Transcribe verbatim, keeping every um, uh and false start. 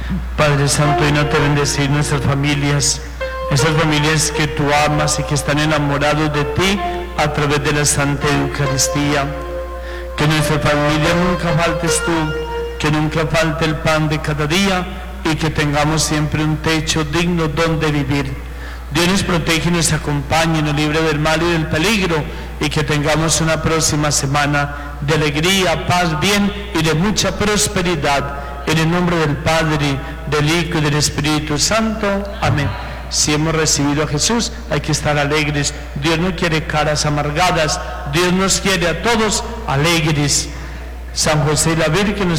Padre Santo, y no te bendecir nuestras familias, esas familias que tú amas y que están enamorados de ti a través de la Santa Eucaristía. Que en nuestra familia nunca faltes tú, que nunca falte el pan de cada día y que tengamos siempre un techo digno donde vivir. Dios nos protege y nos acompañe, nos libre del mal y del peligro, y que tengamos una próxima semana de alegría, paz, bien y de mucha prosperidad. En el nombre del Padre, del Hijo y del Espíritu Santo. Amén. Si hemos recibido a Jesús, hay que estar alegres. Dios no quiere caras amargadas. Dios nos quiere a todos alegres. San José y la Virgen nos